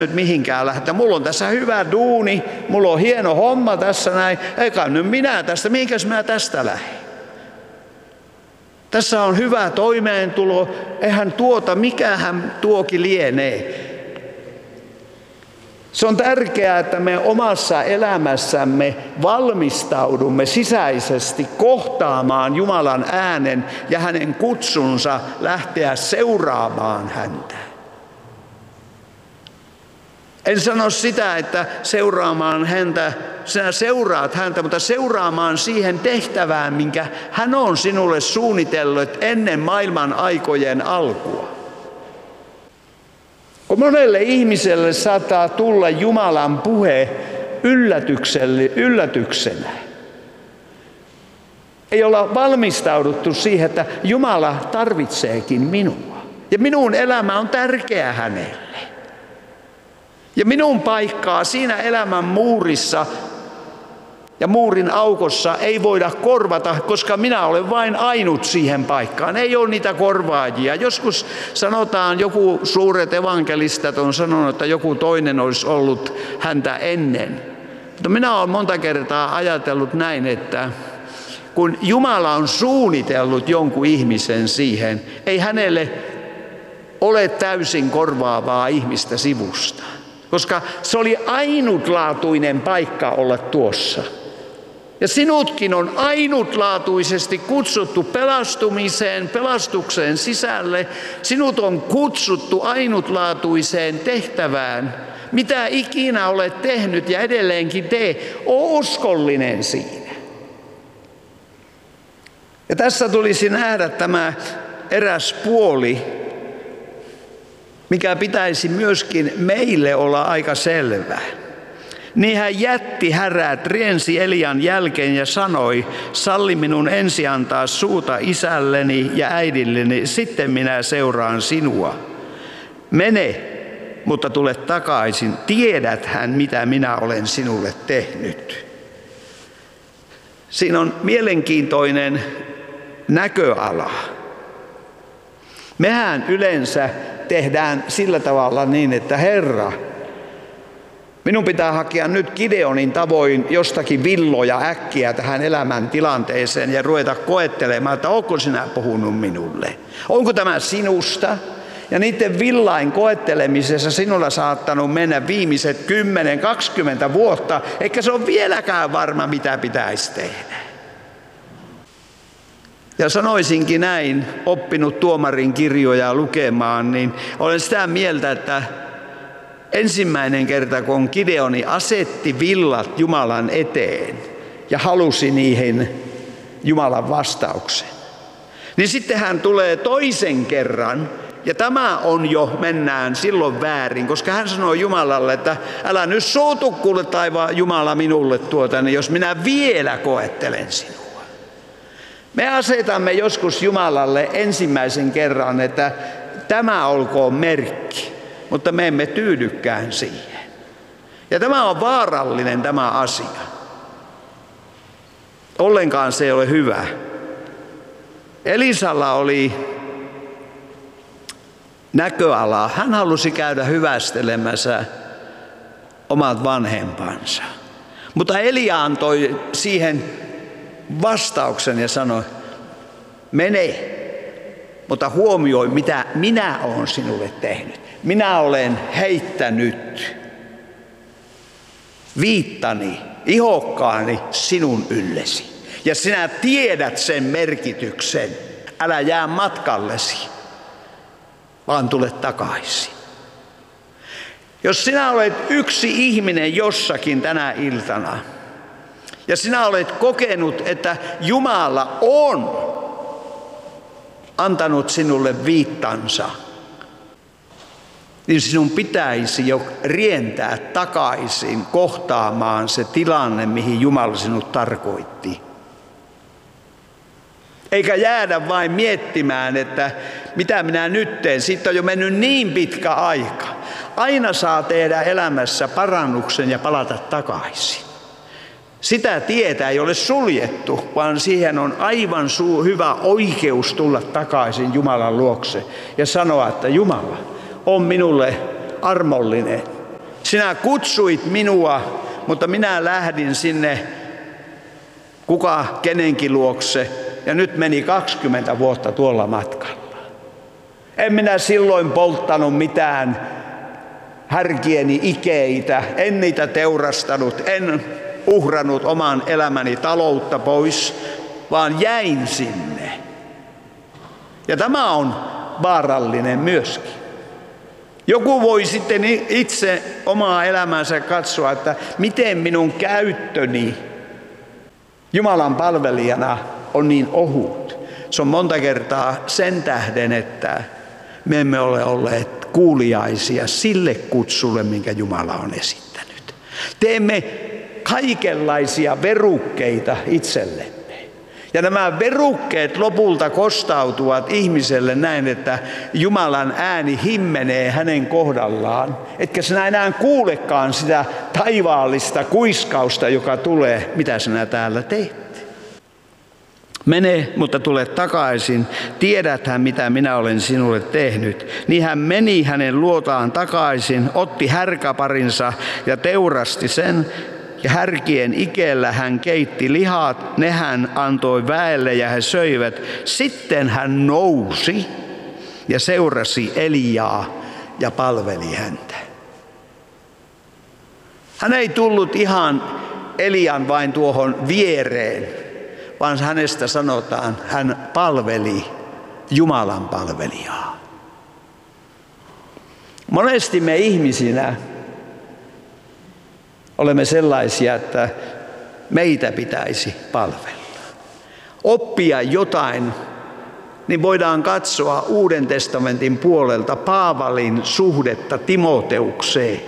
nyt mihinkään lähteä. Mulla on tässä hyvä duuni, mulla on hieno homma tässä näin. Eikä nyt minä tästä, mihinkäs mä tästä lähdin? Tässä on hyvä toimeentulo, eihän mikähän tuoki lienee. Se on tärkeää, että me omassa elämässämme valmistaudumme sisäisesti kohtaamaan Jumalan äänen ja hänen kutsunsa lähteä seuraamaan häntä. En sano sitä, että seuraamaan häntä, sinä seuraat häntä, mutta seuraamaan siihen tehtävään, minkä hän on sinulle suunnitellut ennen maailman aikojen alkua. Kun monelle ihmiselle saattaa tulla Jumalan puhe yllätyksenä. Ei olla valmistauduttu siihen, että Jumala tarvitseekin minua. Ja minun elämä on tärkeä hänelle. Ja minun paikkaa siinä elämän muurissa ja muurin aukossa ei voida korvata, koska minä olen vain ainut siihen paikkaan. Ei ole niitä korvaajia. Joskus sanotaan, joku suuret evankelistat on sanonut, että joku toinen olisi ollut häntä ennen. Mutta minä olen monta kertaa ajatellut näin, että kun Jumala on suunnitellut jonkun ihmisen siihen, ei hänelle ole täysin korvaavaa ihmistä sivusta. Koska se oli ainutlaatuinen paikka olla tuossa. Ja sinutkin on ainutlaatuisesti kutsuttu pelastukseen sisälle. Sinut on kutsuttu ainutlaatuiseen tehtävään. Mitä ikinä olet tehnyt ja edelleenkin tee, ole uskollinen siinä. Ja tässä tulisi nähdä tämä eräs puoli, mikä pitäisi myöskin meille olla aika selvää. Niin hän jätti härät, riensi Elian jälkeen ja sanoi, salli minun ensi antaa suuta isälleni ja äidilleni, sitten minä seuraan sinua. Mene, mutta tule takaisin, tiedäthän mitä minä olen sinulle tehnyt. Siinä on mielenkiintoinen näköala. Mehän yleensä tehdään sillä tavalla niin, että Herra, minun pitää hakea nyt Gideonin tavoin jostakin villoja äkkiä tähän elämäntilanteeseen ja ruveta koettelemaan, että onko sinä puhunut minulle? Onko tämä sinusta? Ja niiden villain koettelemisessa sinulla saattanut mennä viimeiset 10-20 vuotta, eikä se ole vieläkään varma, mitä pitäisi tehdä. Ja sanoisinkin näin, oppinut tuomarin kirjoja lukemaan, niin olen sitä mieltä, että ensimmäinen kerta, kun Gideoni asetti villat Jumalan eteen ja halusi niihin Jumalan vastauksen, niin sitten hän tulee toisen kerran, ja tämä on jo, mennään silloin väärin, koska hän sanoi Jumalalle, että älä nyt suutu kuule taivaan Jumala minulle niin jos minä vielä koettelen sinua. Me asetamme joskus Jumalalle ensimmäisen kerran, että tämä olkoon merkki, mutta me emme tyydykään siihen. Ja tämä on vaarallinen tämä asia. Ollenkaan se ei ole hyvä. Elisalla oli näköala. Hän halusi käydä hyvästelemässä omat vanhempansa. Mutta Elia antoi siihen vastauksen ja sanoi, mene, mutta huomioi mitä minä olen sinulle tehnyt. Minä olen heittänyt viittani, ihokkaani sinun yllesi. Ja sinä tiedät sen merkityksen. Älä jää matkallesi, vaan tule takaisin. Jos sinä olet yksi ihminen jossakin tänä iltana, ja sinä olet kokenut, että Jumala on antanut sinulle viittansa, niin sinun pitäisi jo rientää takaisin kohtaamaan se tilanne, mihin Jumala sinut tarkoitti. Eikä jäädä vain miettimään, että mitä minä nyt teen. Siitä on jo mennyt niin pitkä aika. Aina saa tehdä elämässä parannuksen ja palata takaisin. Sitä tietä ei ole suljettu, vaan siihen on aivan hyvä oikeus tulla takaisin Jumalan luokse ja sanoa, että Jumala on minulle armollinen Sinä kutsuit minua, mutta minä lähdin sinne kuka kenenkin luokse ja nyt meni 20 vuotta tuolla matkalla. En minä silloin polttanut mitään härkieni ikeitä, en niitä teurastanut, en uhrannut oman elämäni taloutta pois, vaan jäin sinne. Ja tämä on vaarallinen myöskin. Joku voi sitten itse omaa elämäänsä katsoa, että miten minun käyttöni Jumalan palvelijana on niin ohut. Se on monta kertaa sen tähden, että me emme ole olleet kuuliaisia sille kutsulle, minkä Jumala on esittänyt. Teemme kaikenlaisia verukkeita itsellemme. Ja nämä verukkeet lopulta kostautuvat ihmiselle näin, että Jumalan ääni himmenee hänen kohdallaan. Etkä sinä enää kuulekaan sitä taivaallista kuiskausta, joka tulee, mitä sinä täällä teet. Mene, mutta tule takaisin. Tiedäthän, mitä minä olen sinulle tehnyt. Niin hän meni hänen luotaan takaisin, otti härkäparinsa ja teurasti sen. Ja härkien ikellä hän keitti lihat, ne hän antoi väelle ja he söivät. Sitten hän nousi ja seurasi Eliaa ja palveli häntä. Hän ei tullut ihan Elian vain tuohon viereen, vaan hänestä sanotaan, hän palveli Jumalan palvelijaa. Monesti me ihmisinä olemme sellaisia, että meitä pitäisi palvella. Oppia jotain, niin voidaan katsoa Uuden testamentin puolelta Paavalin suhdetta Timoteukseen.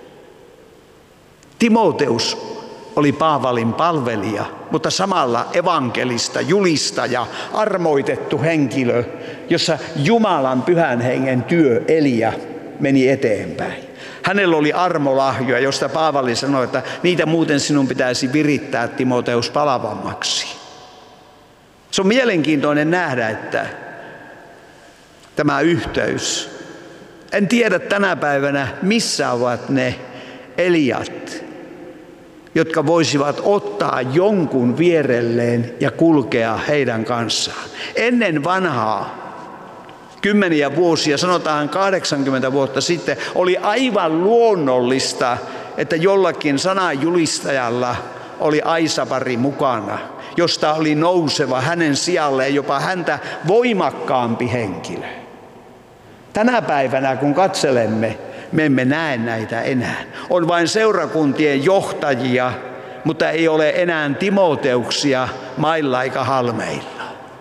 Timoteus oli Paavalin palvelija, mutta samalla evankelista, julistaja, armoitettu henkilö, jossa Jumalan pyhän hengen työ Elia meni eteenpäin. Hänellä oli armolahjoja, josta Paavali sanoi, että niitä muuten sinun pitäisi virittää, Timoteus, palavammaksi. Se on mielenkiintoinen nähdä, että tämä yhteys. En tiedä tänä päivänä, missä ovat ne Eliat, jotka voisivat ottaa jonkun vierelleen ja kulkea heidän kanssaan. Ennen vanhaa, kymmeniä vuosia, sanotaan 80 vuotta sitten, oli aivan luonnollista, että jollakin sananjulistajalla oli aisapari mukana, josta oli nouseva hänen sijalleen jopa häntä voimakkaampi henkilö. Tänä päivänä, kun katselemme, me emme näe näitä enää. On vain seurakuntien johtajia, mutta ei ole enää Timoteuksia mailla eikä halmeilla.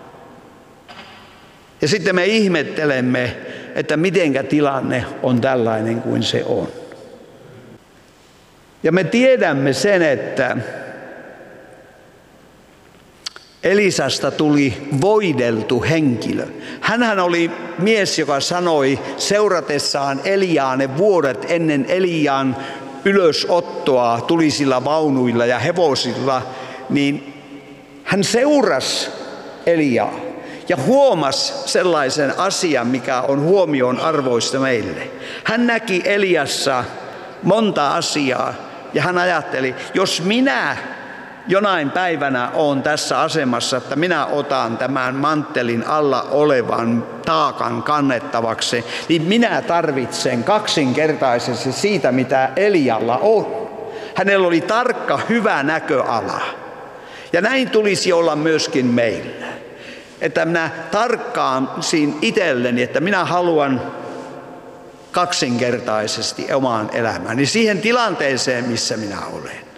Ja sitten me ihmettelemme, että mitenkä tilanne on tällainen kuin se on. Ja me tiedämme sen, että Elisasta tuli voideltu henkilö. Hänhän oli mies, joka sanoi seuratessaan Eliaa ne vuodet ennen Eliaan ylösottoa tulisilla vaunuilla ja hevosilla, niin hän seurasi Eliaa ja huomasi sellaisen asian, mikä on huomion arvoista meille. Hän näki Eliassa monta asiaa ja hän ajatteli, jos minä jonain päivänä olen tässä asemassa, että minä otan tämän manttelin alla olevan taakan kannettavaksi, niin minä tarvitsen kaksinkertaisesti siitä, mitä Elialla on. Hänellä oli tarkka, hyvä näköala. Ja näin tulisi olla myöskin meillä. Että minä tarkkaisin itselleni, että minä haluan kaksinkertaisesti omaan elämääni, siihen tilanteeseen, missä minä olen.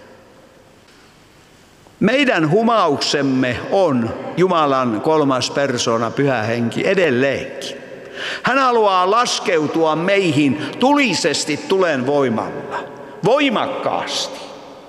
Meidän humauksemme on Jumalan kolmas persoona, Pyhä Henki, edelleenkin. Hän haluaa laskeutua meihin tulisesti tulen voimalla, voimakkaasti.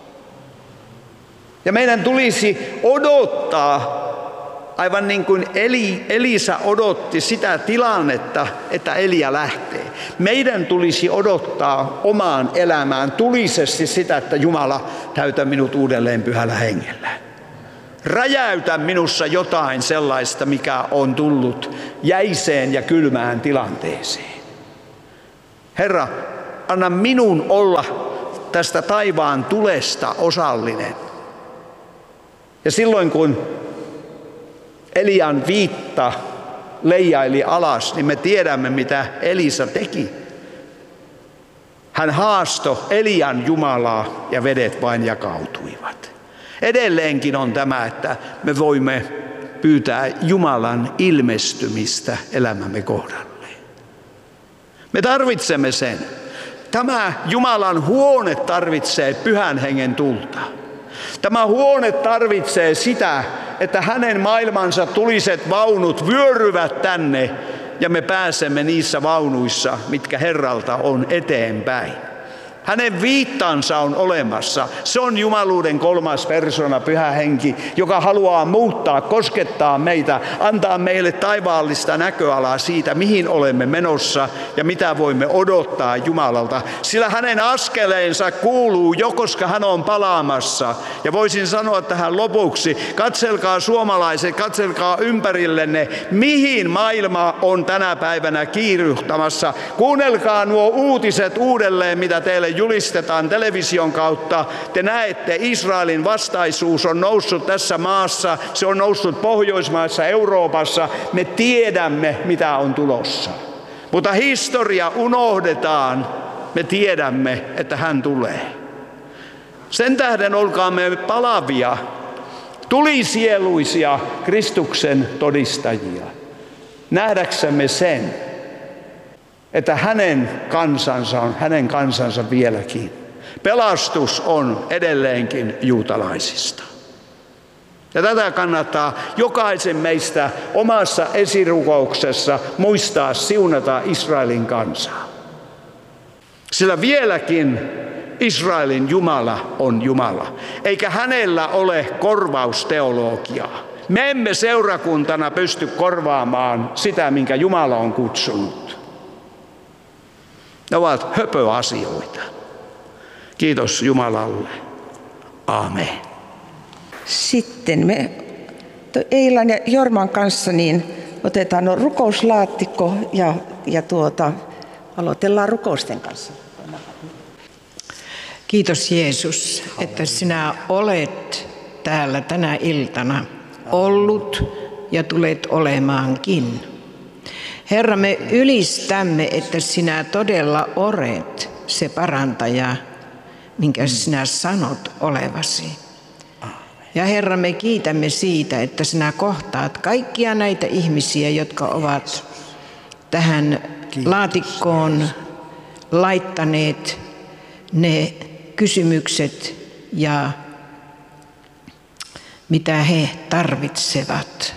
Ja meidän tulisi odottaa, aivan niin kuin Elisa odotti sitä tilannetta, että Elia lähtee. Meidän tulisi odottaa omaan elämään tulisesti sitä, että Jumala täytä minut uudelleen Pyhällä Hengellä. Räjäytä minussa jotain sellaista, mikä on tullut jäiseen ja kylmään tilanteeseen. Herra, anna minun olla tästä taivaan tulesta osallinen. Ja silloin kun Elian viitta leijaili alas, niin me tiedämme mitä Elisa teki. Hän haastoi Elian Jumalaa ja vedet vain jakautuivat. Edelleenkin on tämä, että me voimme pyytää Jumalan ilmestymistä elämämme kohdalle. Me tarvitsemme sen. Tämä Jumalan huone tarvitsee Pyhän Hengen tulta. Tämä huone tarvitsee sitä, että hänen maailmansa tuliset vaunut vyöryvät tänne ja me pääsemme niissä vaunuissa, mitkä Herralta on eteenpäin. Hänen viittansa on olemassa. Se on jumaluuden kolmas persona, Pyhä Henki, joka haluaa muuttaa, koskettaa meitä, antaa meille taivaallista näköalaa siitä, mihin olemme menossa ja mitä voimme odottaa Jumalalta. Sillä hänen askeleensa kuuluu jo, koska hän on palaamassa. Ja voisin sanoa tähän lopuksi, katselkaa suomalaiset, katselkaa ympärillenne, mihin maailma on tänä päivänä kiiruhtamassa. Kuunnelkaa nuo uutiset uudelleen, mitä teille julistetaan television kautta. Te näette, Israelin vastaisuus on noussut tässä maassa, se on noussut Pohjoismaissa, Euroopassa. Me tiedämme, mitä on tulossa. Mutta historia unohdetaan. Me tiedämme, että hän tulee. Sen tähden olkaamme palavia, tulisieluisia Kristuksen todistajia, nähdäksemme sen, että hänen kansansa on hänen kansansa vieläkin. Pelastus on edelleenkin juutalaisista. Ja tätä kannattaa jokaisen meistä omassa esirukouksessa muistaa siunata Israelin kansaa. Sillä vieläkin Israelin Jumala on Jumala, eikä hänellä ole korvausteologiaa. Me emme seurakuntana pysty korvaamaan sitä, minkä Jumala on kutsunut. Ne ovat höpöasioita. Kiitos Jumalalle. Aamen. Sitten me Eilan ja Jorman kanssa niin otetaan rukouslaatikko ja aloitellaan rukousten kanssa. Kiitos Jeesus, että sinä olet täällä tänä iltana ollut ja tulet olemaankin. Herra, me ylistämme, että sinä todella olet se parantaja, minkä sinä sanot olevasi. Ja Herra, me kiitämme siitä, että sinä kohtaat kaikkia näitä ihmisiä, jotka ovat tähän laatikkoon laittaneet ne kysymykset ja mitä he tarvitsevat.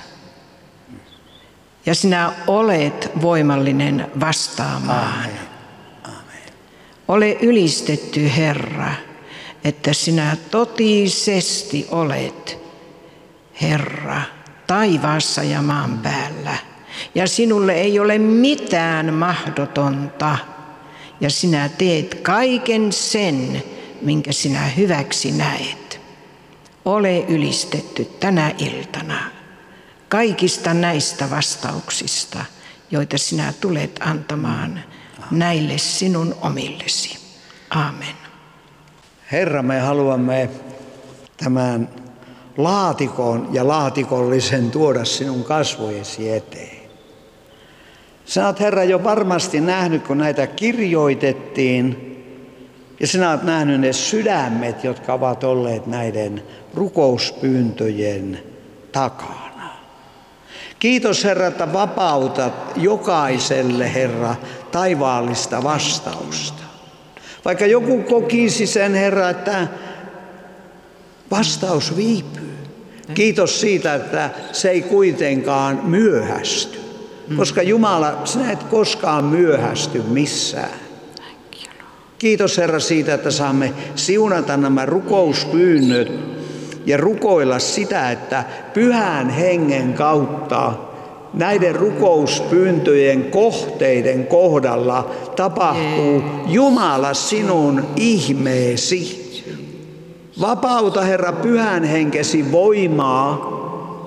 Ja sinä olet voimallinen vastaamaan. Amen. Amen. Ole ylistetty, Herra, että sinä totisesti olet, Herra, taivaassa ja maan päällä. Ja sinulle ei ole mitään mahdotonta. Ja sinä teet kaiken sen, minkä sinä hyväksi näet. Ole ylistetty tänä iltana kaikista näistä vastauksista, joita sinä tulet antamaan näille sinun omillesi. Aamen. Herra, me haluamme tämän laatikon ja laatikollisen tuoda sinun kasvojesi eteen. Sinä olet, Herra, jo varmasti nähnyt, kun näitä kirjoitettiin, ja sinä olet nähnyt ne sydämet, jotka ovat olleet näiden rukouspyyntöjen takana. Kiitos, Herra, että vapautat jokaiselle, Herra, taivaallista vastausta. Vaikka joku kokisi sen, Herra, että vastaus viipyy. Kiitos siitä, että se ei kuitenkaan myöhästy. Koska Jumala, sinä et koskaan myöhästy missään. Kiitos, Herra, siitä, että saamme siunata nämä rukouspyynnöt ja rukoilla sitä, että Pyhän Hengen kautta näiden rukouspyyntöjen kohteiden kohdalla tapahtuu Jumala sinun ihmeesi. Vapauta, Herra, Pyhän Henkesi voimaa,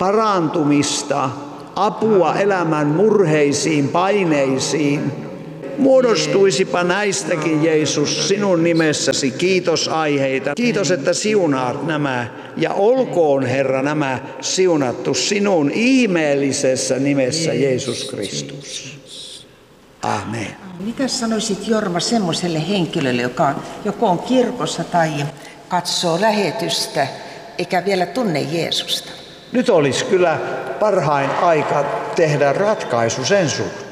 parantumista, apua elämän murheisiin, paineisiin. Muodostuisipa näistäkin, Jeesus, sinun nimessäsi kiitosaiheita. Kiitos, että siunaat nämä. Ja olkoon, Herra, nämä siunattu sinun ihmeellisessä nimessä, Jeesus Kristus. Amen. Mitä sanoisit, Jorma, semmoiselle henkilölle, joka joko on kirkossa tai katsoo lähetystä eikä vielä tunne Jeesusta? Nyt olisi kyllä parhain aika tehdä ratkaisu sen suhteen.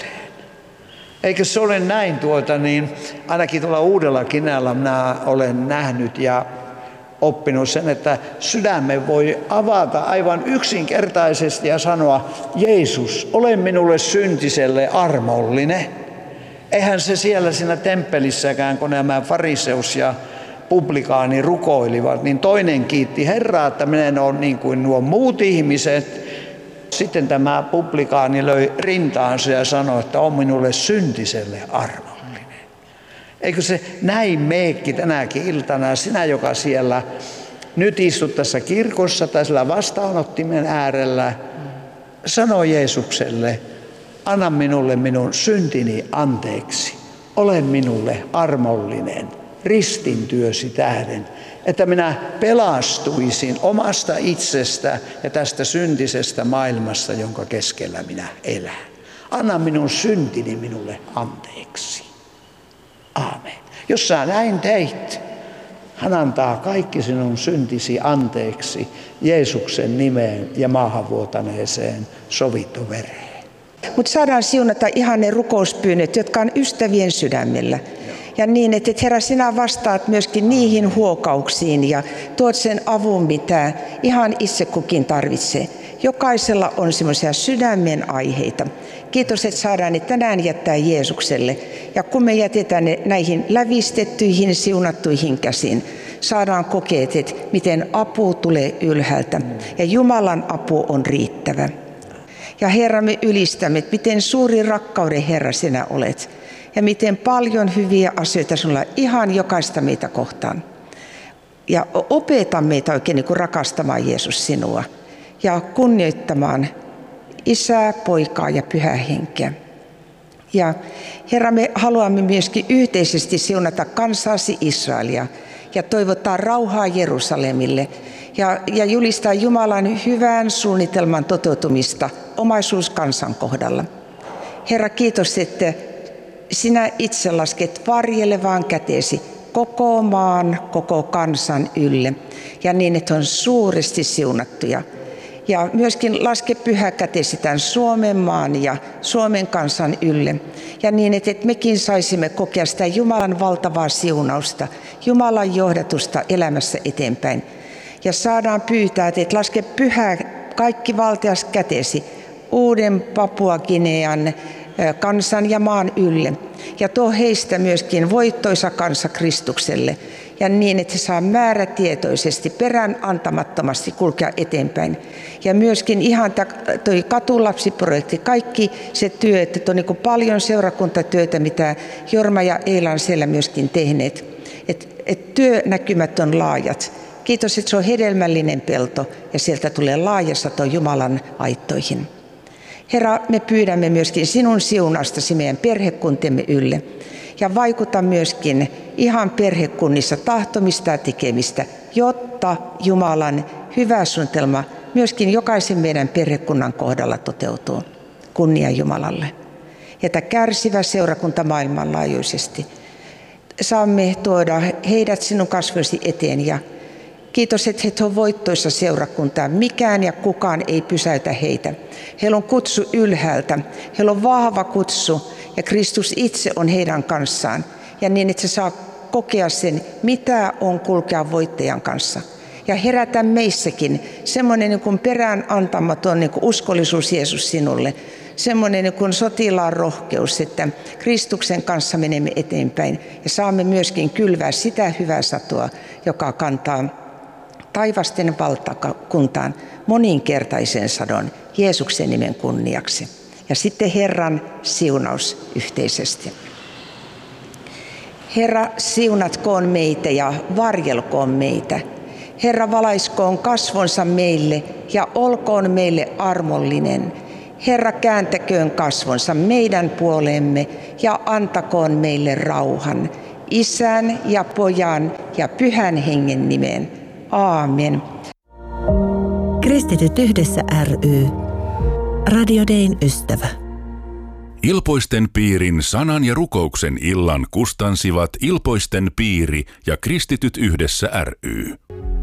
Eikö se ole näin niin ainakin tuolla Uudella-Kinällä minä olen nähnyt ja oppinut sen, että sydämen voi avata aivan yksinkertaisesti ja sanoa, Jeesus, ole minulle syntiselle armollinen. Eihän se siellä siinä temppelissäkään, kun nämä fariseus ja publikaani rukoilivat, niin toinen kiitti Herraa, että minä en ole niin kuin nuo muut ihmiset. Sitten tämä publikaani löi rintaansa ja sanoi, että on minulle syntiselle armollinen. Eikö se näin meekki tänäkin iltana, sinä joka siellä nyt istut tässä kirkossa tai sillä vastaanottimen äärellä, sano Jeesukselle, anna minulle minun syntini anteeksi, ole minulle armollinen ristin työsi tähden, että minä pelastuisin omasta itsestä ja tästä syntisestä maailmasta, jonka keskellä minä elän. Anna minun syntini minulle anteeksi. Aamen. Jos sä näin teit, hän antaa kaikki sinun syntisi anteeksi Jeesuksen nimeen ja maahan vuotaneeseen sovittovereen. Mutta saadaan siunata ihan ne rukouspyynnöt, jotka on ystävien sydämellä. Ja niin, että Herra, sinä vastaat myöskin niihin huokauksiin ja tuot sen avun, mitä ihan itse kukin tarvitsee. Jokaisella on semmoisia sydämen aiheita. Kiitos, että saadaan ne tänään jättää Jeesukselle. Ja kun me jätetään ne näihin lävistettyihin, siunattuihin käsiin, saadaan kokeet, että miten apu tulee ylhäältä ja Jumalan apu on riittävä. Ja Herra, me ylistämme, että miten suuri rakkauden Herra sinä olet. Ja miten paljon hyviä asioita sinulla on ihan jokaista meitä kohtaan. Ja opeta meitä oikein niin kuin rakastamaan Jeesus sinua. Ja kunnioittamaan Isää, Poikaa ja Pyhää Henkeä. Ja Herra, me haluamme myöskin yhteisesti siunata kansaasi Israelia. Ja toivottaa rauhaa Jerusalemille. Ja julistaa Jumalan hyvän suunnitelman toteutumista omaisuuskansan kohdalla. Herra, kiitos, että sinä itse lasket varjelevaan käteesi koko maan, koko kansan ylle ja niin, että on suuresti siunattuja. Ja myöskin laske pyhä käteesi tämän Suomen maan ja Suomen kansan ylle ja niin, että mekin saisimme kokea sitä Jumalan valtavaa siunausta, Jumalan johdatusta elämässä eteenpäin. Ja saadaan pyytää, että laske pyhä kaikki valtias käteesi uuden Papua-Ginean kansan ja maan ylle. Ja tuo heistä myöskin voittoisa kansa Kristukselle. Ja niin, että he saa määrätietoisesti, perään antamattomasti kulkea eteenpäin. Ja myöskin ihan toi katulapsiprojekti, kaikki se työ, että on niin paljon seurakuntatyötä, mitä Jorma ja Eila on siellä myöskin tehneet. Et työnäkymät on laajat. Kiitos, että se on hedelmällinen pelto ja sieltä tulee laajassa tuo Jumalan aittoihin. Herra, me pyydämme myöskin sinun siunastasi meidän perhekuntemme ylle ja vaikuta myöskin ihan perhekunnissa tahtomista ja tekemistä, jotta Jumalan hyvä suunnitelma myöskin jokaisen meidän perhekunnan kohdalla toteutuu. Kunnia Jumalalle. Ja tämä kärsivä seurakunta maailmanlaajuisesti. Saamme tuoda heidät sinun kasvoisi eteen ja kiitos, että he on voittoissa seurakuntaa. Mikään ja kukaan ei pysäytä heitä. Heillä on kutsu ylhäältä. Heillä on vahva kutsu ja Kristus itse on heidän kanssaan. Ja niin, että se saa kokea sen, mitä on kulkea voittajan kanssa. Ja herätä meissäkin semmoinen niin kuin perään antamaton niin kuin uskollisuus Jeesus sinulle. Semmoinen niin kuin sotilaan rohkeus, että Kristuksen kanssa menemme eteenpäin. Ja saamme myöskin kylvää sitä hyvää satoa, joka kantaa taivasten valtakuntaan moninkertaisen sadon Jeesuksen nimen kunniaksi. Ja sitten Herran siunaus yhteisesti. Herra, siunatkoon meitä ja varjelkoon meitä. Herra, valaiskoon kasvonsa meille ja olkoon meille armollinen. Herra, kääntäköön kasvonsa meidän puoleemme ja antakoon meille rauhan. Isän ja Pojan ja Pyhän Hengen nimeen. Aamen. Kristityt yhdessä ry. Radio Dayn ystävä. Ilpoisten piirin sanan ja rukouksen illan kustansivat Ilpoisten piiri ja Kristityt yhdessä ry.